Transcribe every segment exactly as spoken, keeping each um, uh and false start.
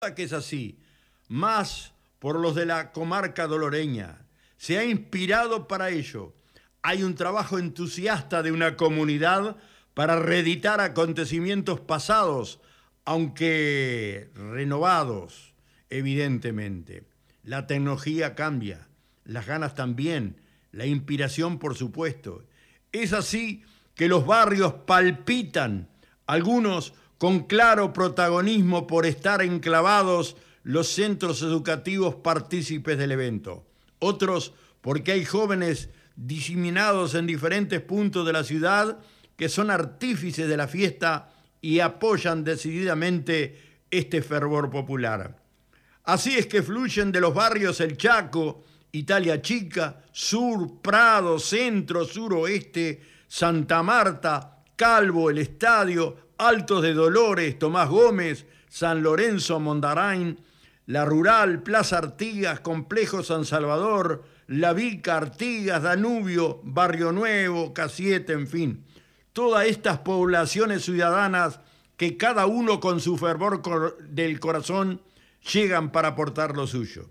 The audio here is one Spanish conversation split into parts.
que es así, más por los de la comarca doloreña. Se ha inspirado para ello. Hay un trabajo entusiasta de una comunidad para reeditar acontecimientos pasados, aunque renovados, evidentemente. La tecnología cambia, las ganas también, la inspiración por supuesto. Es así que los barrios palpitan, algunos con claro protagonismo por estar enclavados los centros educativos partícipes del evento. Otros porque hay jóvenes diseminados en diferentes puntos de la ciudad que son artífices de la fiesta y apoyan decididamente este fervor popular. Así es que fluyen de los barrios El Chaco, Italia Chica, Sur, Prado, Centro, Suroeste, Santa Marta, Calvo, El Estadio, Altos de Dolores, Tomás Gómez, San Lorenzo, Mondarain, La Rural, Plaza Artigas, Complejo San Salvador, La Vica, Artigas, Danubio, Barrio Nuevo, Casiete, en fin. Todas estas poblaciones ciudadanas que cada uno con su fervor del corazón llegan para aportar lo suyo.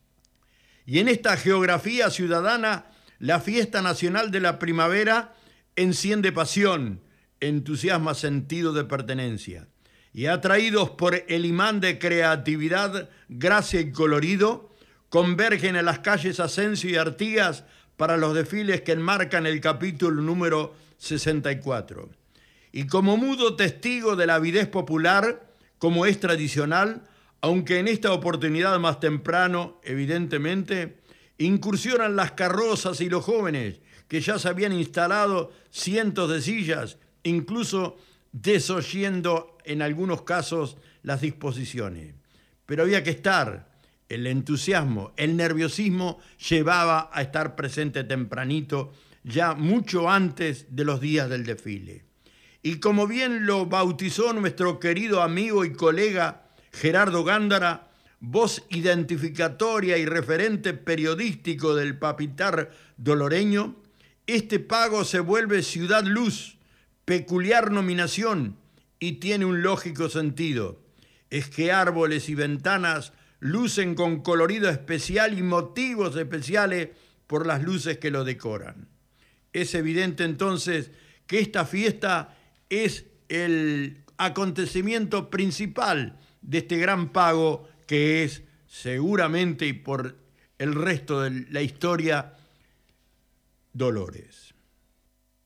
Y en esta geografía ciudadana, la fiesta nacional de la primavera enciende pasión, entusiasma sentido de pertenencia. Y atraídos por el imán de creatividad, gracia y colorido, convergen en las calles Asensio y Artigas para los desfiles que enmarcan el capítulo número sesenta y cuatro. Y como mudo testigo de la avidez popular, como es tradicional, aunque en esta oportunidad más temprano, evidentemente, incursionan las carrozas y los jóvenes, que ya se habían instalado cientos de sillas, incluso desoyendo en algunos casos las disposiciones. Pero había que estar, el entusiasmo, el nerviosismo llevaba a estar presente tempranito, ya mucho antes de los días del desfile. Y como bien lo bautizó nuestro querido amigo y colega Gerardo Gándara, voz identificatoria y referente periodístico del papitar doloreño, este pago se vuelve Ciudad Luz, peculiar nominación, y tiene un lógico sentido. Es que árboles y ventanas lucen con colorido especial y motivos especiales por las luces que lo decoran. Es evidente entonces que esta fiesta es el acontecimiento principal de este gran pago que es seguramente y por el resto de la historia Dolores.